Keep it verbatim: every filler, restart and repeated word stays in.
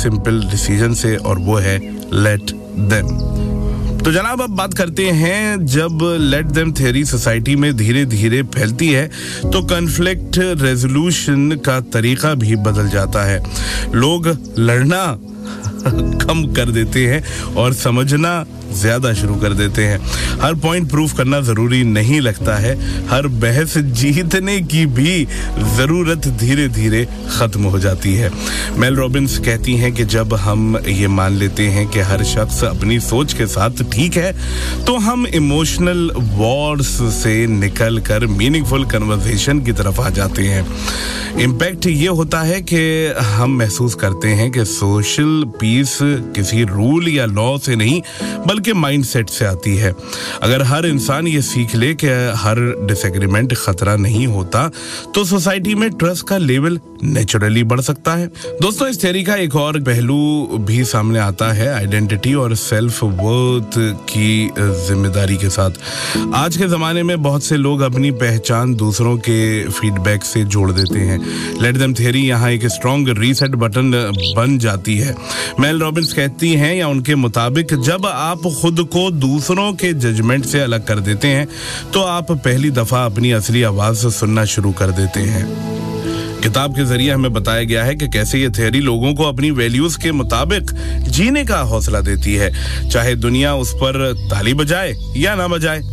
Simple decision से, और वो है लेट देम। तो जनाब अब बात करते हैं, जब लेट देम थ्योरी सोसाइटी में धीरे धीरे फैलती है तो कॉन्फ्लिक्ट रेजोल्यूशन का तरीका भी बदल जाता है। लोग लड़ना कम कर देते हैं और समझना ज्यादा शुरू कर देते हैं। हर पॉइंट प्रूफ करना जरूरी नहीं लगता है, हर बहस जीतने की भी जरूरत धीरे धीरे खत्म हो जाती है। मेल रॉबिन्स कहती हैं कि जब हम ये मान लेते हैं कि हर शख्स अपनी सोच के साथ ठीक है, तो हम इमोशनल वॉर्स से निकल कर मीनिंगफुल कन्वर्सेशन की तरफ आ जाते हैं। इम्पैक्ट ये होता है कि हम महसूस करते हैं कि सोशल पीस किसी रूल या लॉ से नहीं बल्कि के माइंडसेट से आती है। अगर हर इंसान ये सीख ले कि हर डिसएग्रीमेंट खतरा नहीं होता, तो सोसाइटी में ट्रस्ट का लेवल नेचुरली बढ़ सकता है। दोस्तों, इस थ्योरी का एक और पहलू भी सामने आता है आइडेंटिटी और सेल्फ वर्थ की जिम्मेदारी के साथ। आज के जमाने में बहुत से लोग अपनी पहचान दूसरों के फीडबैक से जोड़ देते हैं। लेट देम थ्योरी यहाँ एक स्ट्रॉन्ग रीसेट बटन बन जाती है। मेल रॉबिन्स कहती हैं, या उनके मुताबिक, जब आप खुद को दूसरों के जजमेंट से अलग कर देते हैं तो आप पहली दफा अपनी असली आवाज सुनना शुरू कर देते हैं। किताब के जरिए हमें बताया गया है कि कैसे ये थ्योरी लोगों को अपनी वैल्यूज के मुताबिक जीने का हौसला देती है, चाहे दुनिया उस पर ताली बजाए या ना बजाए।